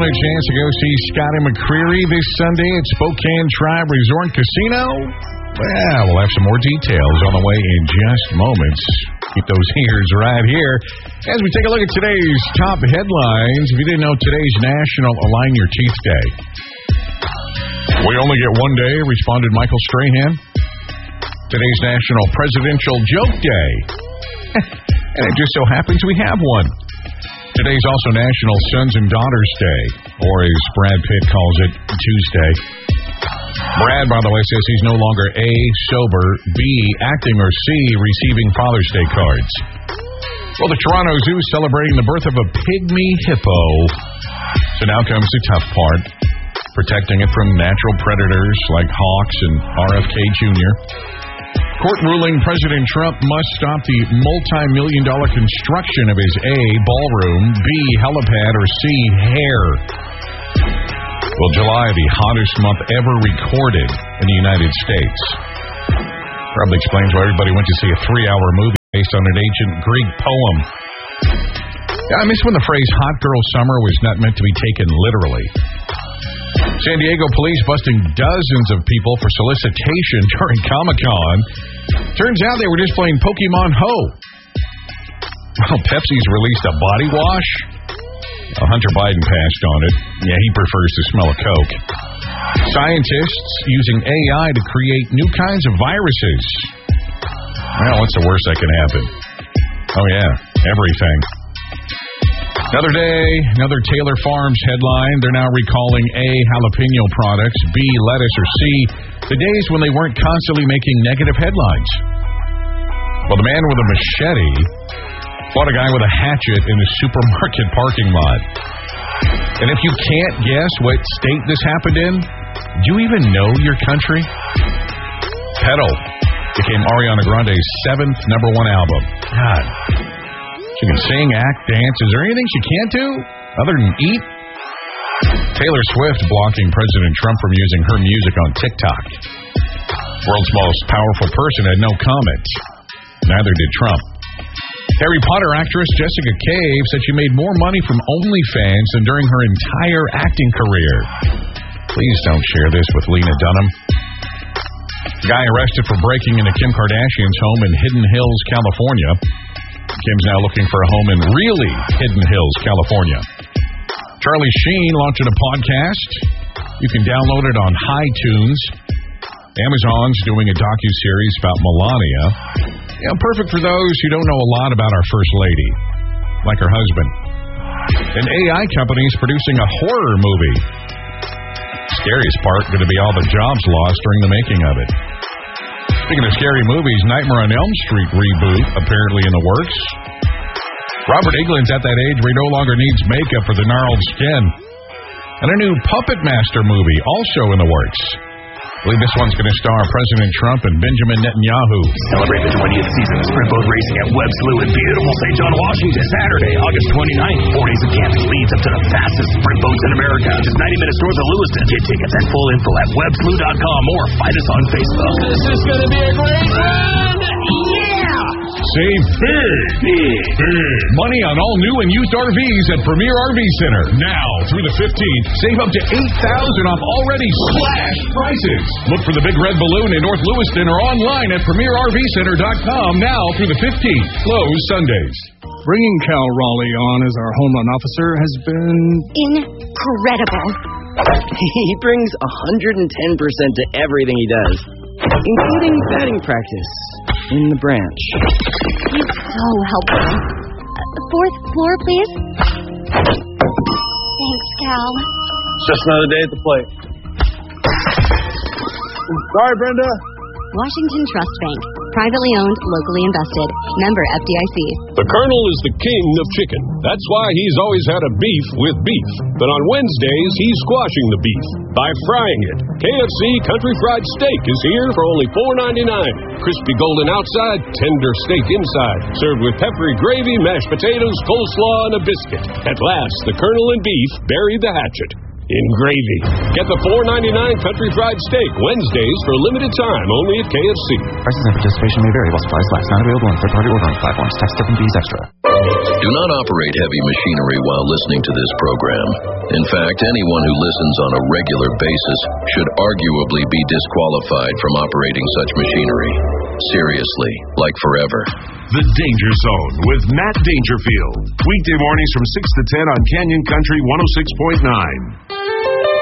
Arizona, a chance to go see Scotty McCreery this Sunday at Spokane Tribe Resort Casino? Well, we'll have some more details on the way in just moments. Keep those ears right here as we take a look at today's top headlines. If you didn't know, today's National Align Your Teeth Day. We only get one day, responded Michael Strahan. Today's National Presidential Joke Day. And it just so happens we have one. Today's also National Sons and Daughters Day, or as Brad Pitt calls it, Tuesday. Brad, by the way, says he's no longer A, sober, B, acting, or C, receiving Father's Day cards. Well, the Toronto Zoo is celebrating the birth of a pygmy hippo. So now comes the tough part, protecting it from natural predators like hawks and RFK Jr. Court ruling President Trump must stop the multi-million-dollar construction of his A, ballroom, B, helipad, or C, hair. Well, July, the hottest month ever recorded in the United States. Probably explains why everybody went to see a 3-hour movie based on an ancient Greek poem. I miss when the phrase hot girl summer was not meant to be taken literally. San Diego police busting dozens of people for solicitation during Comic-Con. Turns out they were just playing Pokemon Ho. Well, Pepsi's released a body wash. Hunter Biden passed on it. Yeah, he prefers the smell of Coke. Scientists using AI to create new kinds of viruses. Well, what's the worst that can happen? Oh, yeah, everything. Another day, another Taylor Farms headline. They're now recalling A, jalapeno products, B, lettuce, or C, the days when they weren't constantly making negative headlines. Well, the man with a machete fought a guy with a hatchet in a supermarket parking lot. And if you can't guess what state this happened in, do you even know your country? Pedal became Ariana Grande's 7th #1 album. God. She can sing, act, dance. Is there anything she can't do other than eat? Taylor Swift blocking President Trump from using her music on TikTok. World's most powerful person had no comment. Neither did Trump. Harry Potter actress Jessica Cave said she made more money from OnlyFans than during her entire acting career. Please don't share this with Lena Dunham. Guy arrested for breaking into Kim Kardashian's home in Hidden Hills, California. Kim's now looking for a home in really Hidden Hills, California. Charlie Sheen launching a podcast. You can download it on iTunes. Amazon's doing a docuseries about Melania. Perfect for those who don't know a lot about our First Lady, like her husband. An AI company is producing a horror movie. Scariest part going to be all the jobs lost during the making of it. Speaking of scary movies, Nightmare on Elm Street reboot apparently in the works. Robert Englund's at that age where he no longer needs makeup for the gnarled skin. And a new Puppet Master movie also in the works. I believe this one's going to star President Trump and Benjamin Netanyahu. Celebrate the 20th season of Sprint Boat Racing at Webb Slough in beautiful St. John, Washington, Saturday, August 29th. 4 days of camping leads up to the fastest sprint boats in America, just 90 minutes north of Lewiston. Get tickets and full info at webbslough.com or find us on Facebook. This is going to be a great run! Yeah! Save big money on all new and used RVs at Premier RV Center. Now, through the 15th, save up to $8,000 off already slashed prices. Look for the big red balloon in North Lewiston or online at PremierRVCenter.com now through the 15th. Closed Sundays. Bringing Cal Raleigh on as our Home Run Officer has been incredible. He brings 110% to everything he does, including batting practice in the branch. He's so helpful. 4th floor, please. Thanks, Cal. Just another day at the plate. Sorry, Brenda. Washington Trust Bank. Privately owned, locally invested. Member FDIC. The Colonel is the king of chicken. That's why he's always had a beef with beef. But on Wednesdays, he's squashing the beef by frying it. KFC Country Fried Steak is here for only $4.99. Crispy golden outside, tender steak inside. Served with peppery gravy, mashed potatoes, coleslaw, and a biscuit. At last, the Colonel and beef bury the hatchet in gravy. Get the $4.99 Country Fried Steak Wednesdays for a limited time only at KFC. Prices and participation may vary while supplies last. Not available on third-party ordering platforms. Tax, tip, and fees extra. Do not operate heavy machinery while listening to this program. In fact, anyone who listens on a regular basis should arguably be disqualified from operating such machinery. Seriously, like forever. The Danger Zone with Matt Dangerfield. Weekday mornings from 6 to 10 on Canyon Country 106.9.